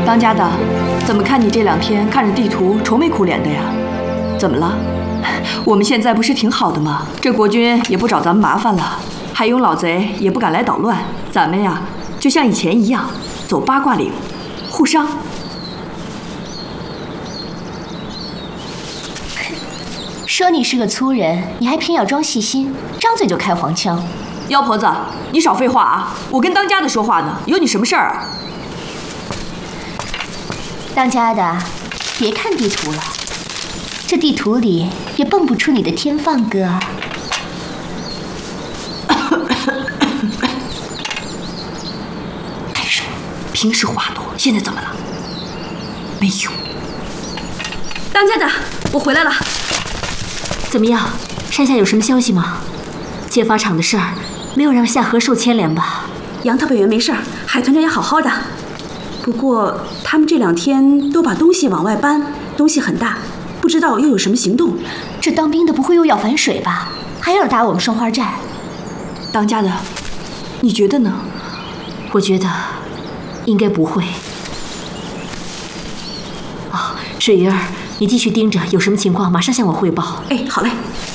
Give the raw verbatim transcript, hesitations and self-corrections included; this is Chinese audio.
当家的，怎么看你这两天看着地图愁眉苦脸的呀？怎么了？我们现在不是挺好的吗？这国君也不找咱们麻烦了，海庸老贼也不敢来捣乱，咱们呀就像以前一样，走八卦岭，互伤。 说你是个粗人，你还偏要装细心，张嘴就开黄腔。 妖婆子，你少废话啊！我跟当家的说话呢，有你什么事儿啊？ 当家的，别看地图了，这地图里也蹦不出你的天放哥。 干什么？平时话多，现在怎么了？没有。当家的，我回来了。 怎么样？山下有什么消息吗？揭发厂的事儿，没有让夏河受牵连吧？ 杨特本员没事儿，海团长也好好的。不过他们这两天都把东西往外搬，东西很大，不知道又有什么行动。 这当兵的不会又要反水吧？还要打我们双花寨？ 当家的，你觉得呢？ 我觉得应该不会。哦，水鱼儿，你继续盯着，有什么情况马上向我汇报。 哎，好嘞。